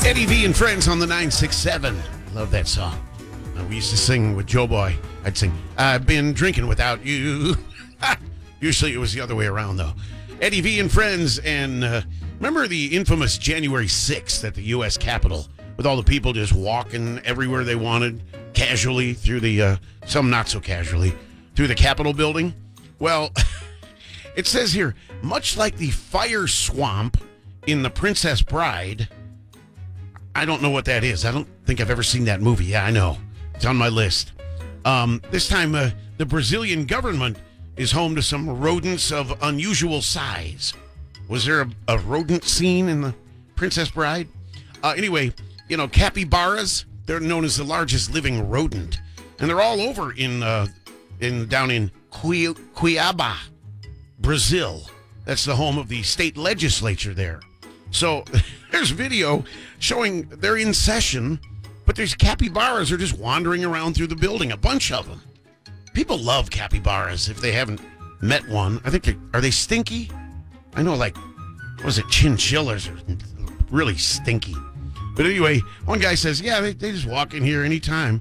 Eddie V and Friends on the 967. Love that song. We used to sing with Joe Boy. I'd sing, I've been drinking without you. Usually it was the other way around, though. Eddie V and Friends. And remember the infamous January 6th at the U.S. Capitol with all the people just walking everywhere they wanted, casually through the, some not so casually, through the Capitol building? Well, it says here, much like the fire swamp in The Princess Bride. I don't know what that is. I don't think I've ever seen that movie. Yeah, I know. It's on my list. This time, the Brazilian government is home to some rodents of unusual size. Was there a rodent scene in The Princess Bride? Anyway, you know, capybaras, they're known as the largest living rodent. And they're all over down in Cuiabá, Brazil. That's the home of the state legislature there. So there's video showing they're in session, but there's capybaras are just wandering around through the building, a bunch of them. People love capybaras if they haven't met one. I think are they stinky? I know, like, what was it, chinchillas are really stinky. But anyway, one guy says, yeah, they just walk in here anytime.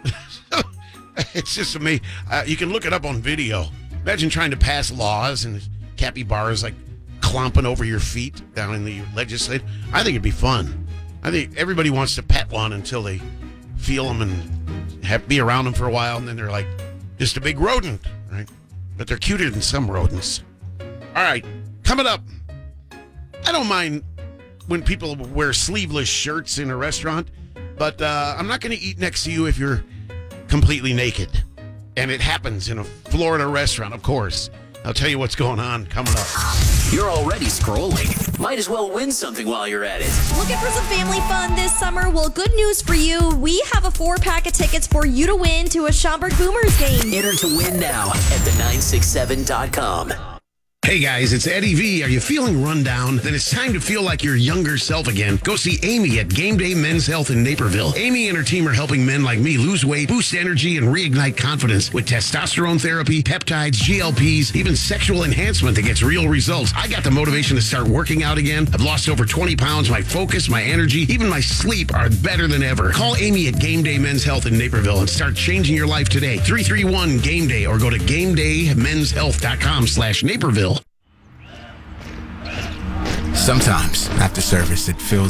It's just amazing. You can look it up on video. Imagine trying to pass laws and capybaras like clomping over your feet down in the legislature. I think it'd be fun. I think everybody wants to pet one until they feel them and be around them for a while, and then they're like just a big rodent, right? But they're cuter than some rodents. All right, coming up, I don't mind when people wear sleeveless shirts in a restaurant, but I'm not going to eat next to you if you're completely naked. And it happens in a Florida restaurant, of course. I'll tell you what's going on coming up. You're already scrolling. Might as well win something while you're at it. Looking for some family fun this summer? Well, good news for you. We have a 4-pack of tickets for you to win to a Schaumburg Boomers game. Enter to win now at the967.com. Hey guys, it's Eddie V. Are you feeling run down? Then it's time to feel like your younger self again. Go see Amy at Game Day Men's Health in Naperville. Amy and her team are helping men like me lose weight, boost energy, and reignite confidence with testosterone therapy, peptides, GLPs, even sexual enhancement that gets real results. I got the motivation to start working out again. I've lost over 20 pounds. My focus, my energy, even my sleep are better than ever. Call Amy at Game Day Men's Health in Naperville and start changing your life today. 331-GAME-DAY or go to GameDayMen'sHealth.com/Naperville. Sometimes, after service, it feels